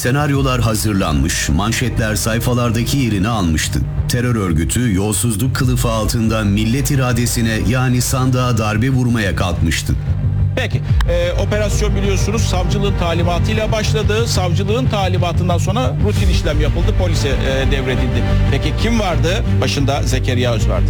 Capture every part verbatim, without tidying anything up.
Senaryolar hazırlanmış, manşetler sayfalardaki yerini almıştı. Terör örgütü yolsuzluk kılıfı altında millet iradesine yani sandığa darbe vurmaya kalkmıştı. Peki, e, operasyon biliyorsunuz savcılığın talimatıyla başladı. Savcılığın talimatından sonra rutin işlem yapıldı, polise e, devredildi. Peki kim vardı? Başında Zekeriya Öz vardı.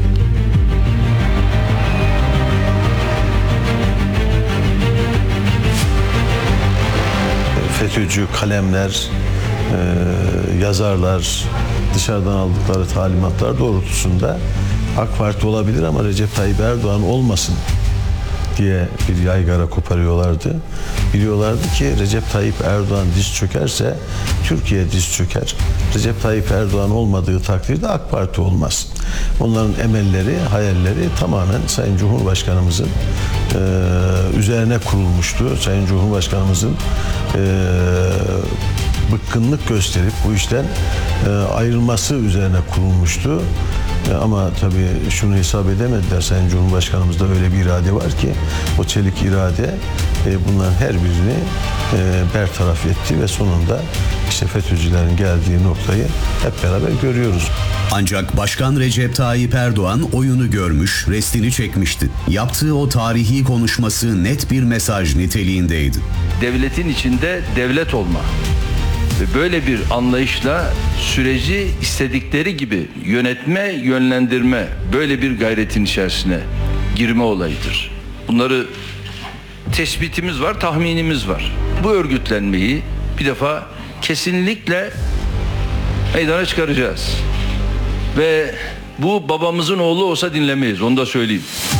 FETÖ'cü kalemler, e, yazarlar dışarıdan aldıkları talimatlar doğrultusunda AK Parti olabilir ama Recep Tayyip Erdoğan olmasın diye bir yaygara koparıyorlardı. Biliyorlardı ki Recep Tayyip Erdoğan diz çökerse Türkiye diz çöker. Recep Tayyip Erdoğan olmadığı takdirde AK Parti olmaz. Onların emelleri, hayalleri tamamen Sayın Cumhurbaşkanımızın e, üzerine kurulmuştu. Sayın Cumhurbaşkanımızın e, bıkkınlık gösterip bu işten e, ayrılması üzerine kurulmuştu. E, ama tabii şunu hesap edemediler. Sayın Cumhurbaşkanımızda öyle bir irade var ki o çelik irade e, bunların her birini e, bertaraf etti ve sonunda işte FETÖ'cülerin geldiği noktayı hep beraber görüyoruz. Ancak Başkan Recep Tayyip Erdoğan oyunu görmüş, restini çekmişti. Yaptığı o tarihi konuşması net bir mesaj niteliğindeydi. Devletin içinde devlet olma ve böyle bir anlayışla süreci istedikleri gibi yönetme, yönlendirme, böyle bir gayretin içerisine girme olayıdır. Bunları tespitimiz var, tahminimiz var. Bu örgütlenmeyi bir defa kesinlikle meydana çıkaracağız. Ve bu babamızın oğlu olsa dinlemeyiz, onu da söyleyeyim.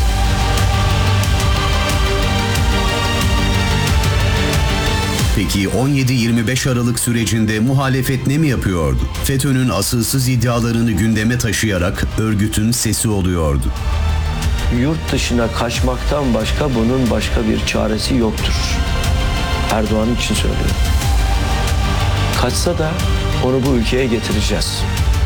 Peki on yedi yirmi beş Aralık sürecinde muhalefet ne mi yapıyordu? FETÖ'nün asılsız iddialarını gündeme taşıyarak örgütün sesi oluyordu. Yurt dışına kaçmaktan başka bunun başka bir çaresi yoktur. Erdoğan için söylüyorum. Kaçsa da onu bu ülkeye getireceğiz.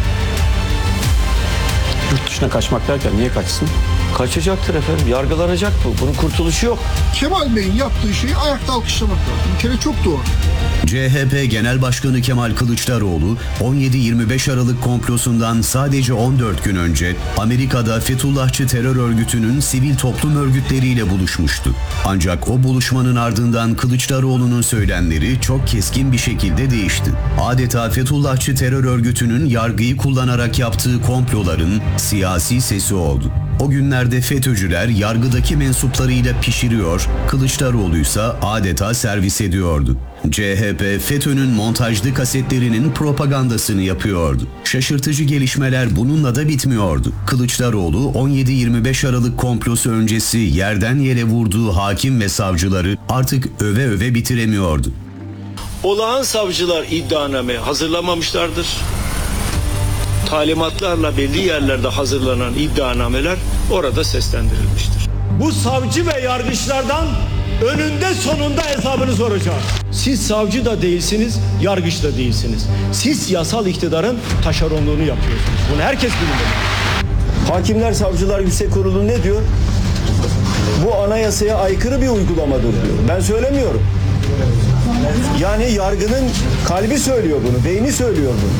Yurt dışına kaçmak derken niye kaçsın? Kaçacaktır efendim, yargılanacak bu. Bunun kurtuluşu yok. Kemal Bey'in yaptığı şeyi ayakta alkışlamak lazım. Bir kere çok doğru. C H P Genel Başkanı Kemal Kılıçdaroğlu on yedi yirmi beş Aralık komplosundan sadece on dört gün önce Amerika'da Fethullahçı terör örgütünün sivil toplum örgütleriyle buluşmuştu. Ancak o buluşmanın ardından Kılıçdaroğlu'nun söylemleri çok keskin bir şekilde değişti. Adeta Fethullahçı terör örgütünün yargıyı kullanarak yaptığı komploların siyasi sesi oldu. O günlerde FETÖ'cüler yargıdaki mensuplarıyla pişiriyor, Kılıçdaroğlu'ysa adeta servis ediyordu. C H P FETÖ'nün montajlı kasetlerinin propagandasını yapıyordu. Şaşırtıcı gelişmeler bununla da bitmiyordu. Kılıçdaroğlu on yedi yirmi beş Aralık komplosu öncesi yerden yere vurduğu hakim ve savcıları artık öve öve bitiremiyordu. Olağan savcılar iddianame hazırlamamışlardır. Talimatlarla belli yerlerde hazırlanan iddianameler orada seslendirilmiştir. Bu savcı ve yargıçlardan önünde sonunda hesabını soracağız. Siz savcı da değilsiniz, yargıç da değilsiniz. Siz yasal iktidarın taşeronluğunu yapıyorsunuz. Bunu herkes bilmeli. Hakimler Savcılar Yüksek Kurulu ne diyor? Bu anayasaya aykırı bir uygulamadır diyor. Ben söylemiyorum. Yani yargının kalbi söylüyor bunu, beyni söylüyor bunu.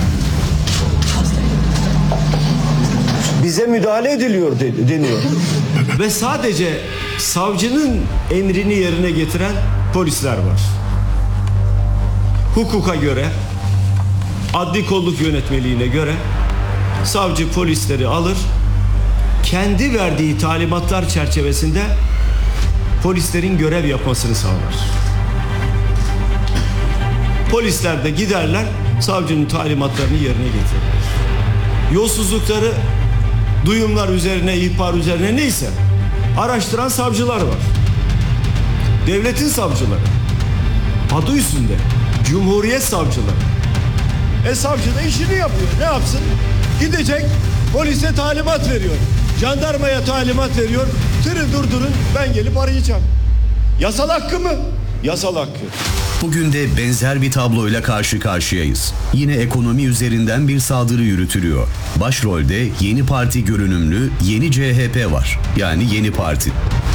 Bize müdahale ediliyor deniyor. Ve sadece savcının emrini yerine getiren polisler var. Hukuka göre, adli kolluk yönetmeliğine göre savcı polisleri alır, kendi verdiği talimatlar çerçevesinde polislerin görev yapmasını sağlar. Polisler de giderler, savcının talimatlarını yerine getirirler. Yolsuzlukları duyumlar üzerine, ihbar üzerine neyse araştıran savcılar var. Devletin savcıları. Adı üstünde. Cumhuriyet savcıları. E savcı da işini yapıyor. Ne yapsın? Gidecek polise talimat veriyor. Jandarmaya talimat veriyor. Tırı durdurun, ben gelip arayacağım. Yasal hakkı mı? Yasal hakkı. Bugün de benzer bir tabloyla karşı karşıyayız. Yine ekonomi üzerinden bir saldırı yürütülüyor. Başrolde Yeni Parti görünümlü Yeni C H P var. Yani Yeni Parti.